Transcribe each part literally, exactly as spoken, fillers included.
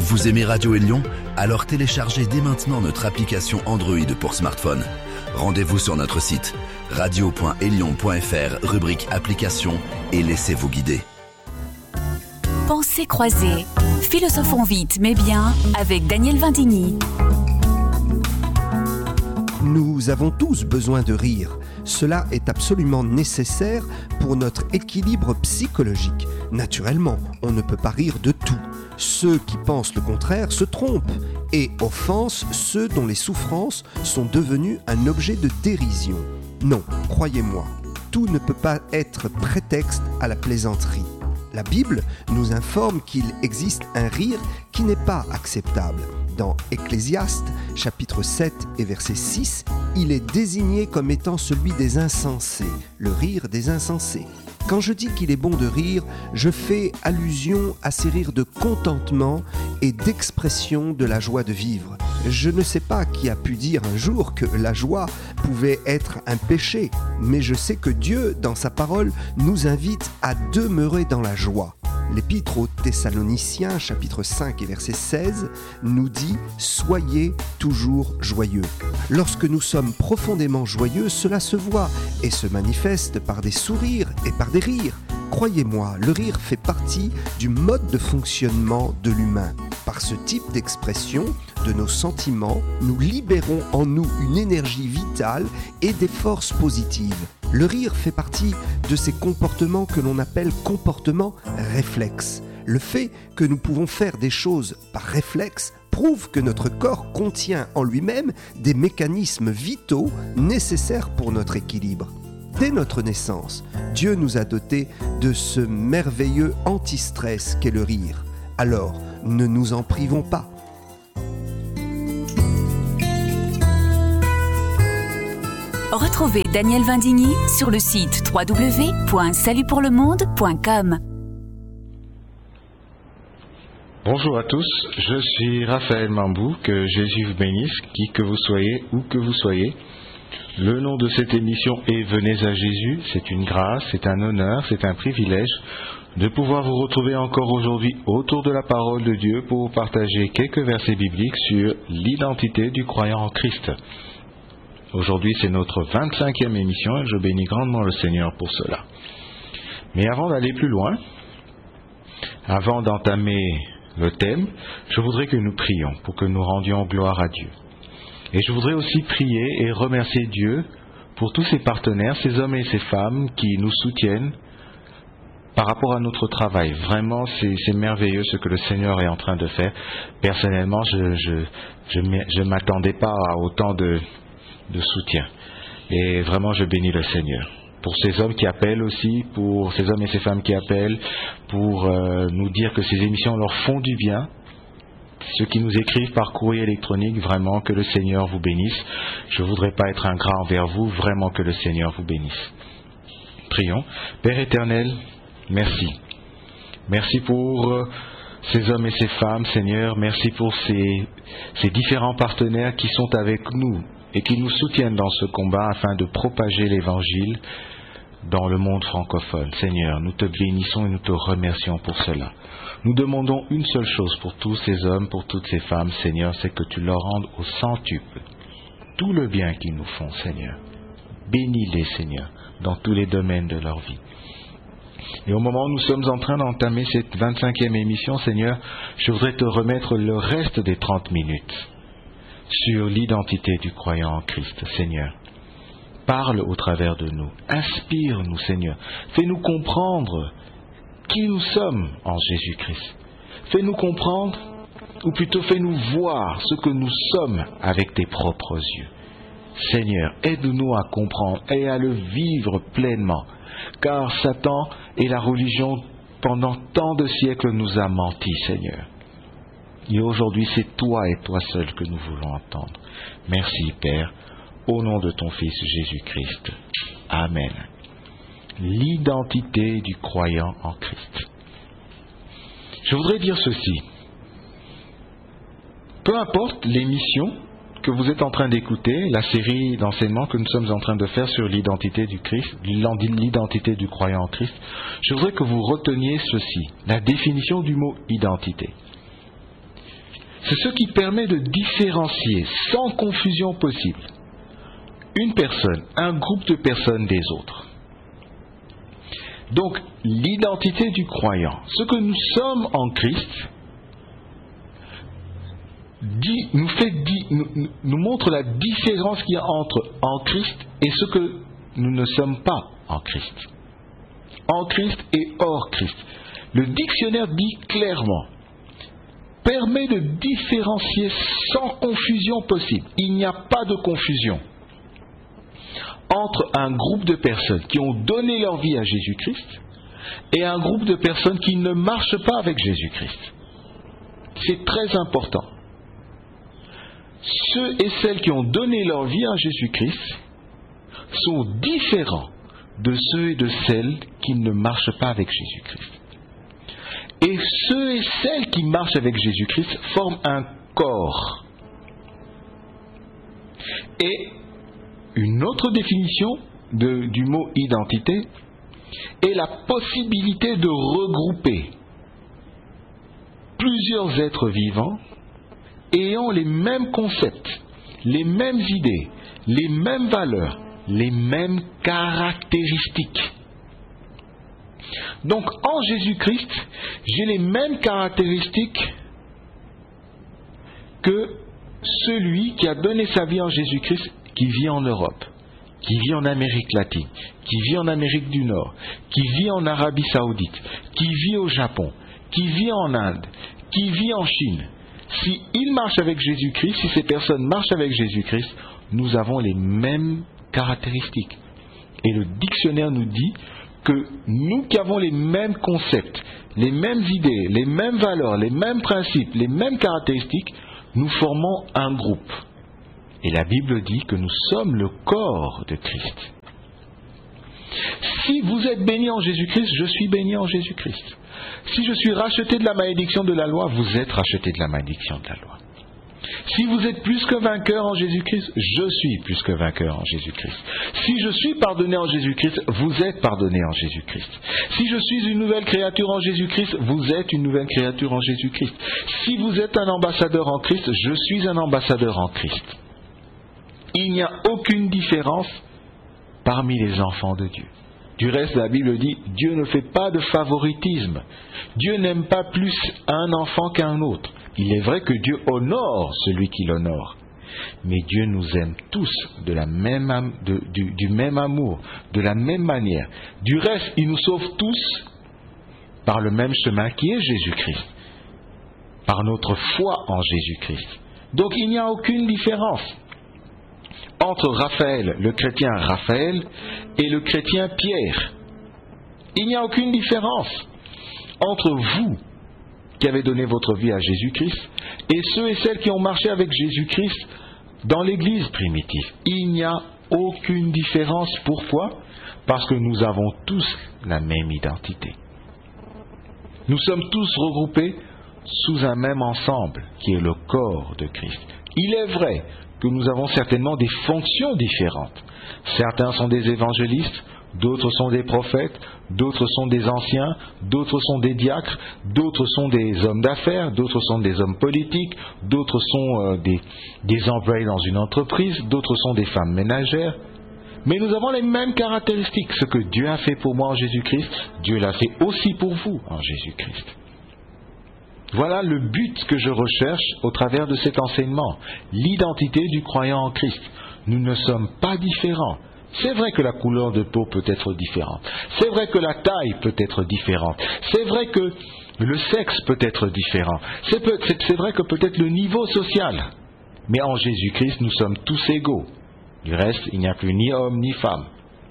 Vous aimez Radio Élion? Alors téléchargez dès maintenant notre application Android pour smartphone. Rendez-vous sur notre site radio point élion point f r, rubrique application, et laissez-vous guider. Pensées croisées. Philosophons vite mais bien avec Daniel Vindigny. Nous avons tous besoin de rire. Cela est absolument nécessaire pour notre équilibre psychologique. Naturellement, on ne peut pas rire de tout. Ceux qui pensent le contraire se trompent et offensent ceux dont les souffrances sont devenues un objet de dérision. Non, croyez-moi, tout ne peut pas être prétexte à la plaisanterie. La Bible nous informe qu'il existe un rire qui n'est pas acceptable. Dans Ecclésiaste, chapitre sept et verset six, il est désigné comme étant celui des insensés, le rire des insensés. Quand je dis qu'il est bon de rire, je fais allusion à ces rires de contentement et d'expression de la joie de vivre. Je ne sais pas qui a pu dire un jour que la joie pouvait être un péché, mais je sais que Dieu, dans sa parole, nous invite à demeurer dans la joie. L'Épître aux Thessaloniciens, chapitre cinq et verset seize, nous dit « Soyez toujours joyeux ». Lorsque nous sommes profondément joyeux, cela se voit et se manifeste par des sourires et par des rires. Croyez-moi, le rire fait partie du mode de fonctionnement de l'humain. Par ce type d'expression de nos sentiments, nous libérons en nous une énergie vitale et des forces positives. Le rire fait partie de ces comportements que l'on appelle comportements réflexes. Le fait que nous pouvons faire des choses par réflexe prouve que notre corps contient en lui-même des mécanismes vitaux nécessaires pour notre équilibre. Dès notre naissance, Dieu nous a dotés de ce merveilleux anti-stress qu'est le rire. Alors, ne nous en privons pas. Retrouvez Daniel Vindigny sur le site w w w point salut pour le monde point com. Bonjour à tous, je suis Raphaël Mambou, que Jésus vous bénisse, qui que vous soyez, où que vous soyez. Le nom de cette émission est Venez à Jésus. C'est une grâce, c'est un honneur, c'est un privilège de pouvoir vous retrouver encore aujourd'hui autour de la parole de Dieu pour partager quelques versets bibliques sur l'identité du croyant en Christ. Aujourd'hui, c'est notre vingt-cinquième émission et je bénis grandement le Seigneur pour cela. Mais avant d'aller plus loin, avant d'entamer le thème, je voudrais que nous prions pour que nous rendions gloire à Dieu. Et je voudrais aussi prier et remercier Dieu pour tous ses partenaires, ces hommes et ces femmes qui nous soutiennent par rapport à notre travail. Vraiment, c'est, c'est merveilleux ce que le Seigneur est en train de faire. Personnellement, je je, je, je m'attendais pas à autant de, de soutien. Et vraiment, je bénis le Seigneur. Pour ces hommes qui appellent aussi, pour ces hommes et ces femmes qui appellent, pour euh, nous dire que ces émissions leur font du bien. Ceux qui nous écrivent par courrier électronique, vraiment que le Seigneur vous bénisse. Je ne voudrais pas être ingrat envers vous, vraiment que le Seigneur vous bénisse. Prions. Père éternel, merci. Merci pour euh, ces hommes et ces femmes, Seigneur. Merci pour ces, ces différents partenaires qui sont avec nous et qui nous soutiennent dans ce combat afin de propager l'Évangile dans le monde francophone. Seigneur, nous te bénissons et nous te remercions pour cela. Nous demandons une seule chose pour tous ces hommes, pour toutes ces femmes, Seigneur, c'est que tu leur rendes au centuple tout le bien qu'ils nous font, Seigneur. Bénis-les, Seigneur, dans tous les domaines de leur vie. Et au moment où nous sommes en train d'entamer cette vingt-cinquième émission, Seigneur, je voudrais te remettre le reste des trente minutes sur l'identité du croyant en Christ, Seigneur. Parle au travers de nous, inspire-nous, Seigneur. Fais-nous comprendre qui nous sommes en Jésus-Christ. Fais-nous comprendre, ou plutôt fais-nous voir ce que nous sommes avec tes propres yeux. Seigneur, aide-nous à comprendre et à le vivre pleinement, car Satan et la religion, pendant tant de siècles, nous a menti, Seigneur. Et aujourd'hui, c'est toi et toi seul que nous voulons entendre. Merci, Père, au nom de ton Fils Jésus-Christ. Amen. L'identité du croyant en Christ. Je voudrais dire ceci. Peu importe l'émission que vous êtes en train d'écouter, la série d'enseignements que nous sommes en train de faire sur l'identité du Christ, l'identité du croyant en Christ, je voudrais que vous reteniez ceci, la définition du mot identité. c'est ce qui permet de différencier sans confusion possible une personne, un groupe de personnes des autres. Donc, l'identité du croyant, ce que nous sommes en Christ, dit, nous, fait, dit, nous, nous montre la différence qu'il y a entre en Christ et ce que nous ne sommes pas en Christ. En Christ et hors Christ. Le dictionnaire dit clairement, permet de différencier sans confusion possible. Il n'y a pas de confusion entre un groupe de personnes qui ont donné leur vie à Jésus-Christ et un groupe de personnes qui ne marchent pas avec Jésus-Christ. C'est très important. Ceux et celles qui ont donné leur vie à Jésus-Christ sont différents de ceux et de celles qui ne marchent pas avec Jésus-Christ. Et ceux et celles qui marchent avec Jésus-Christ forment un corps. Et une autre définition de, du mot identité est la possibilité de regrouper plusieurs êtres vivants ayant les mêmes concepts, les mêmes idées, les mêmes valeurs, les mêmes caractéristiques. Donc en Jésus-Christ, j'ai les mêmes caractéristiques que celui qui a donné sa vie en Jésus-Christ, qui vit en Europe, qui vit en Amérique latine, qui vit en Amérique du Nord, qui vit en Arabie Saoudite, qui vit au Japon, qui vit en Inde, qui vit en Chine. Si ils marchent avec Jésus-Christ, si ces personnes marchent avec Jésus-Christ, nous avons les mêmes caractéristiques. Et le dictionnaire nous dit que nous qui avons les mêmes concepts, les mêmes idées, les mêmes valeurs, les mêmes principes, les mêmes caractéristiques, nous formons un groupe. Et la Bible dit que nous sommes le corps de Christ. Si vous êtes béni en Jésus-Christ, je suis béni en Jésus-Christ. Si je suis racheté de la malédiction de la loi, vous êtes racheté de la malédiction de la loi. Si vous êtes plus que vainqueur en Jésus-Christ, je suis plus que vainqueur en Jésus-Christ. Si je suis pardonné en Jésus-Christ, vous êtes pardonné en Jésus-Christ. Si je suis une nouvelle créature en Jésus-Christ, vous êtes une nouvelle créature en Jésus-Christ. Si vous êtes un ambassadeur en Christ, je suis un ambassadeur en Christ. Il n'y a aucune différence parmi les enfants de Dieu. Du reste, la Bible dit, Dieu ne fait pas de favoritisme. Dieu n'aime pas plus un enfant qu'un autre. Il est vrai que Dieu honore celui qui l'honore. Mais Dieu nous aime tous de la même, de, du, du même amour, de la même manière. Du reste, il nous sauve tous par le même chemin qui est Jésus-Christ. Par notre foi en Jésus-Christ. Donc il n'y a aucune différence entre Raphaël, le chrétien Raphaël, et le chrétien Pierre. Il n'y a aucune différence entre vous qui avez donné votre vie à Jésus-Christ et ceux et celles qui ont marché avec Jésus-Christ dans l'Église primitive. Il n'y a aucune différence. Pourquoi ? Parce que nous avons tous la même identité. Nous sommes tous regroupés sous un même ensemble qui est le corps de Christ. Il est vrai que nous avons certainement des fonctions différentes. Certains sont des évangélistes, d'autres sont des prophètes, d'autres sont des anciens, d'autres sont des diacres, d'autres sont des hommes d'affaires, d'autres sont des hommes politiques, d'autres sont euh, des, des employés dans une entreprise, d'autres sont des femmes ménagères. Mais nous avons les mêmes caractéristiques. Ce que Dieu a fait pour moi en Jésus-Christ, Dieu l'a fait aussi pour vous en Jésus-Christ. Voilà le but que je recherche au travers de cet enseignement, l'identité du croyant en Christ. Nous ne sommes pas différents. C'est vrai que la couleur de peau peut être différente. C'est vrai que la taille peut être différente. C'est vrai que le sexe peut être différent. C'est, peut, c'est, c'est vrai que peut-être le niveau social. Mais en Jésus-Christ, nous sommes tous égaux. Du reste, il n'y a plus ni homme ni femme.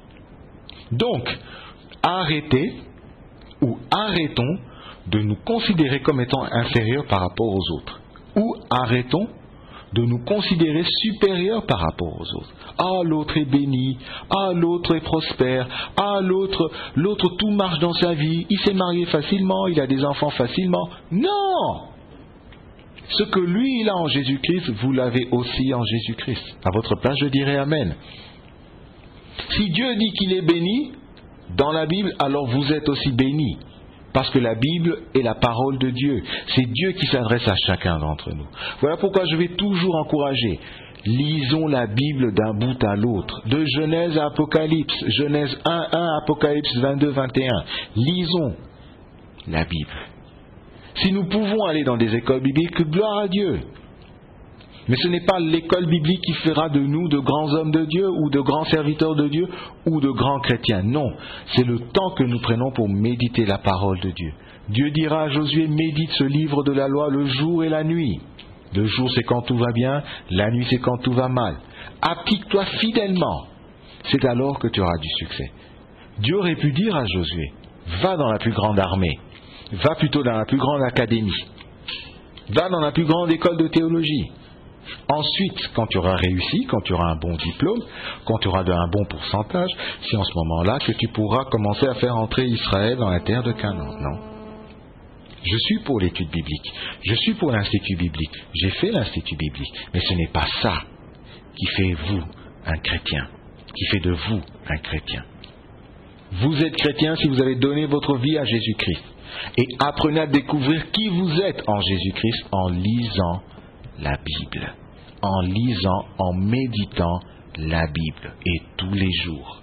Donc, arrêtez ou arrêtons de nous considérer comme étant inférieurs par rapport aux autres. Ou arrêtons de nous considérer supérieurs par rapport aux autres. Ah, l'autre est béni. Ah, l'autre est prospère. Ah, l'autre, l'autre tout marche dans sa vie. Il s'est marié facilement. Il a des enfants facilement. Non! Ce que lui, il a en Jésus-Christ, vous l'avez aussi en Jésus-Christ. À votre place, je dirais Amen. Si Dieu dit qu'il est béni, dans la Bible, alors vous êtes aussi béni. Parce que la Bible est la parole de Dieu. C'est Dieu qui s'adresse à chacun d'entre nous. Voilà pourquoi je vais toujours encourager. Lisons la Bible d'un bout à l'autre. De Genèse à Apocalypse. Genèse un, un, Apocalypse vingt-deux, vingt et un. Lisons la Bible. Si nous pouvons aller dans des écoles bibliques, gloire à Dieu. Mais ce n'est pas l'école biblique qui fera de nous de grands hommes de Dieu ou de grands serviteurs de Dieu ou de grands chrétiens. Non, c'est le temps que nous prenons pour méditer la parole de Dieu. Dieu dira à Josué, médite ce livre de la loi le jour et la nuit. Le jour c'est quand tout va bien, la nuit c'est quand tout va mal. Applique-toi fidèlement, c'est alors que tu auras du succès. Dieu aurait pu dire à Josué, va dans la plus grande armée, va plutôt dans la plus grande académie, va dans la plus grande école de théologie. Ensuite, quand tu auras réussi, quand tu auras un bon diplôme, quand tu auras un bon pourcentage, c'est en ce moment-là que tu pourras commencer à faire entrer Israël dans la terre de Canaan. Non. Je suis pour l'étude biblique, je suis pour l'institut biblique, j'ai fait l'institut biblique, mais ce n'est pas ça qui fait vous un chrétien, qui fait de vous un chrétien. Vous êtes chrétien si vous avez donné votre vie à Jésus-Christ. Et apprenez à découvrir qui vous êtes en Jésus-Christ en lisant la Bible, en lisant, en méditant la Bible, et tous les jours.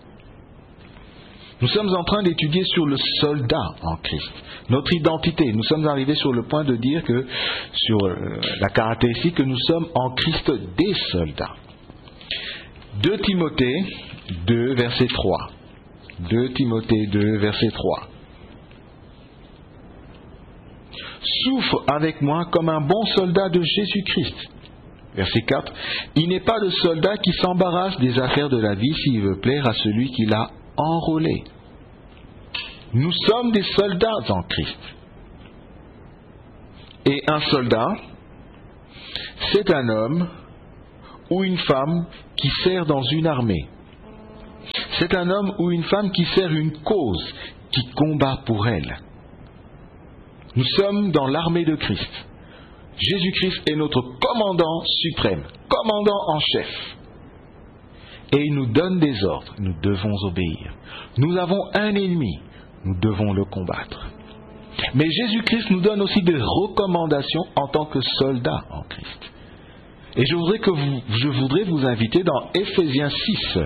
Nous sommes en train d'étudier sur le soldat en Christ, notre identité. Nous sommes arrivés sur le point de dire que, sur la caractéristique que nous sommes en Christ des soldats. deux Timothée deux, verset trois. deux Timothée deux, verset trois. Souffre avec moi comme un bon soldat de Jésus-Christ. Verset quatre. Il n'est pas le soldat qui s'embarrasse des affaires de la vie s'il veut plaire à celui qui l'a enrôlé. Nous sommes des soldats en Christ. Et un soldat, c'est un homme ou une femme qui sert dans une armée. C'est un homme ou une femme qui sert une cause, qui combat pour elle. Nous sommes dans l'armée de Christ. Jésus-Christ est notre commandant suprême, commandant en chef. Et il nous donne des ordres, nous devons obéir. Nous avons un ennemi, nous devons le combattre. Mais Jésus-Christ nous donne aussi des recommandations en tant que soldats en Christ. Et je voudrais, que vous, je voudrais vous inviter dans Éphésiens six.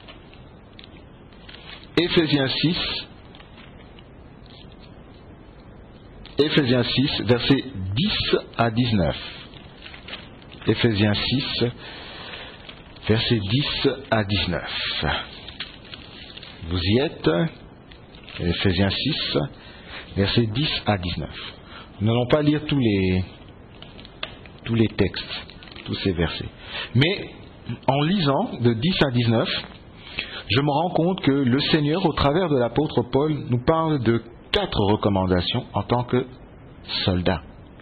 Éphésiens six. Éphésiens six, versets dix à dix-neuf. Éphésiens six, versets dix à dix-neuf. Vous y êtes. Éphésiens six, versets dix à dix-neuf. Nous n'allons pas lire tous les, tous les textes, tous ces versets. Mais en lisant de dix à dix-neuf, je me rends compte que le Seigneur, au travers de l'apôtre Paul, nous parle de quatre recommandations en tant que soldats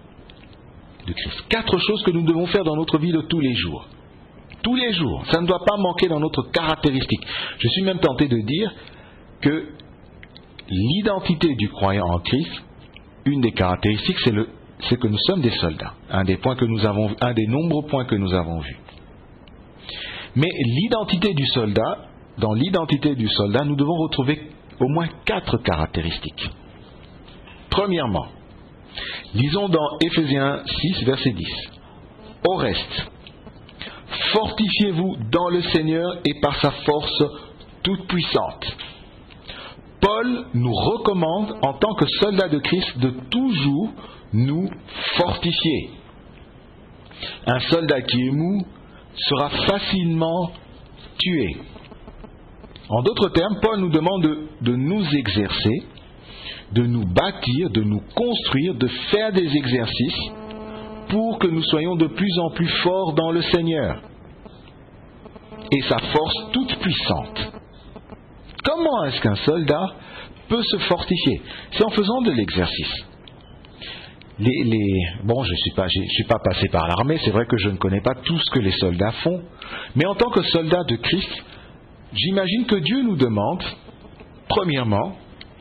de Christ. Quatre choses que nous devons faire dans notre vie de tous les jours. Tous les jours. Ça ne doit pas manquer dans notre caractéristique. Je suis même tenté de dire que l'identité du croyant en Christ, une des caractéristiques, c'est, le, c'est que nous sommes des soldats. Un des points que nous avons, un des nombreux points que nous avons vus. Mais l'identité du soldat, dans l'identité du soldat, nous devons retrouver au moins quatre caractéristiques. Premièrement, lisons dans Éphésiens six, verset dix. Au reste, fortifiez-vous dans le Seigneur et par sa force toute puissante. Paul nous recommande, en tant que soldats de Christ, de toujours nous fortifier. Un soldat qui est mou sera facilement tué. En d'autres termes, Paul nous demande de, de nous exercer, de nous bâtir, de nous construire, de faire des exercices pour que nous soyons de plus en plus forts dans le Seigneur. Et sa force toute puissante. Comment est-ce qu'un soldat peut se fortifier? C'est en faisant de l'exercice. Les, les, bon, je ne suis pas, je suis pas passé par l'armée, c'est vrai que je ne connais pas tout ce que les soldats font, mais en tant que soldat de Christ, j'imagine que Dieu nous demande, premièrement,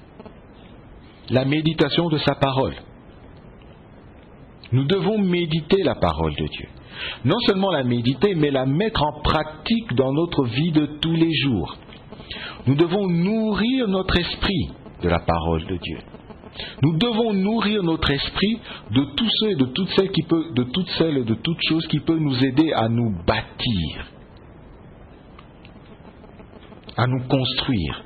la méditation de sa parole. Nous devons méditer la parole de Dieu. Non seulement la méditer, mais la mettre en pratique dans notre vie de tous les jours. Nous devons nourrir notre esprit de la parole de Dieu. Nous devons nourrir notre esprit de tous ceux et de toutes celles qui peut, de toutes celles et de toutes choses qui peuvent nous aider à nous bâtir, à nous construire.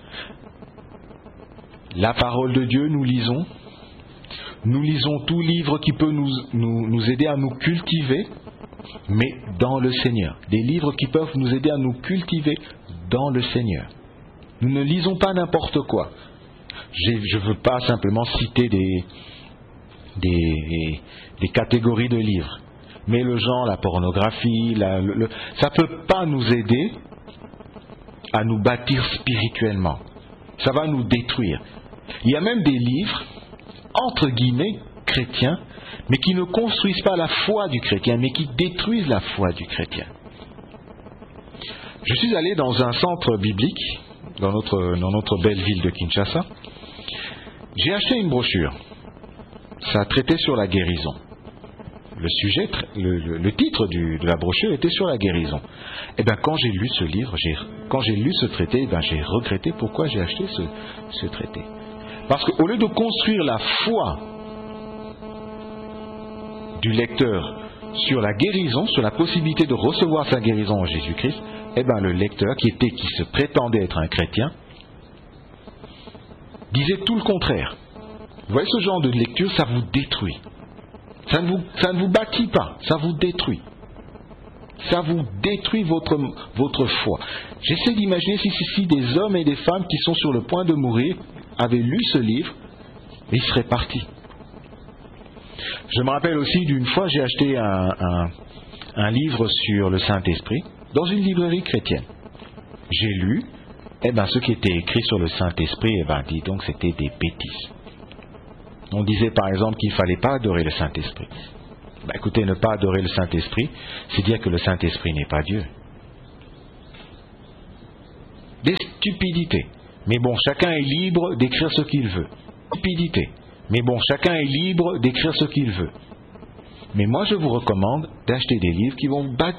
La parole de Dieu, nous lisons. Nous lisons tout livre qui peut nous, nous, nous aider à nous cultiver, mais dans le Seigneur. Des livres qui peuvent nous aider à nous cultiver dans le Seigneur. Nous ne lisons pas n'importe quoi. J'ai, je ne veux pas simplement citer des, des, des catégories de livres. Mais le genre, la pornographie, la, le, le, ça ne peut pas nous aider à nous bâtir spirituellement. Ça va nous détruire. Il y a même des livres, entre guillemets, chrétiens, mais qui ne construisent pas la foi du chrétien, mais qui détruisent la foi du chrétien. Je suis allé dans un centre biblique, dans notre, dans notre belle ville de Kinshasa. J'ai acheté une brochure. Ça traitait sur la guérison. Le sujet, le, le, le titre du, de la brochure était sur la guérison. Et bien, quand j'ai lu ce livre, j'ai, quand j'ai lu ce traité, ben, j'ai regretté pourquoi j'ai acheté ce, ce traité. Parce qu'au lieu de construire la foi du lecteur sur la guérison, sur la possibilité de recevoir sa guérison en Jésus-Christ, eh bien, le lecteur qui était, qui se prétendait être un chrétien, disait tout le contraire. Vous voyez, ce genre de lecture, ça vous détruit. Ça ne vous, ça ne vous bâtit pas, ça vous détruit. Ça vous détruit votre, votre foi. J'essaie d'imaginer si, si, si des hommes et des femmes qui sont sur le point de mourir avaient lu ce livre, ils seraient partis. Je me rappelle aussi d'une fois, j'ai acheté un, un, un livre sur le Saint-Esprit dans une librairie chrétienne. J'ai lu, et eh bien ce qui était écrit sur le Saint-Esprit, eh ben, dis donc, c'était des bêtises. On disait par exemple qu'il ne fallait pas adorer le Saint-Esprit. Ben, écoutez, ne pas adorer le Saint-Esprit, c'est dire que le Saint-Esprit n'est pas Dieu. Des stupidités. Mais bon, chacun est libre d'écrire ce qu'il veut. Stupidité. Mais bon, chacun est libre d'écrire ce qu'il veut. Mais moi, je vous recommande d'acheter des livres qui vont bâtir